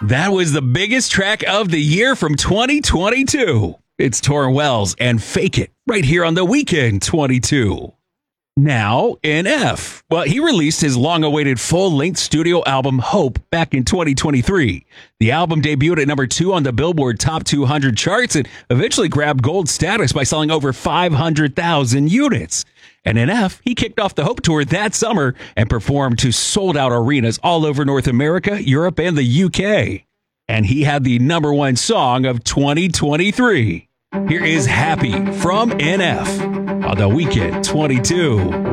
That was the biggest track of the year from 2022. It's Torrin Wells and Fake It right here on The Weekend 22. Now, NF. Well, he released his long-awaited full-length studio album, Hope, back in 2023. The album debuted at number 2 on the Billboard Top 200 charts and eventually grabbed gold status by selling over 500,000 units. And NF, he kicked off the Hope Tour that summer and performed to sold-out arenas all over North America, Europe, and the UK. And he had the number 1 song of 2023. Here is Happy from NF on The Weekend 22.